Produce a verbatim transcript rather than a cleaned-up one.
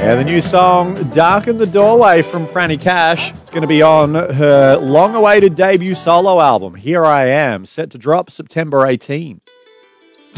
Yeah, the new song Darken the Doorway from Franny Cash. It's going to be on her long-awaited debut solo album, Here I Am, set to drop September eighteenth.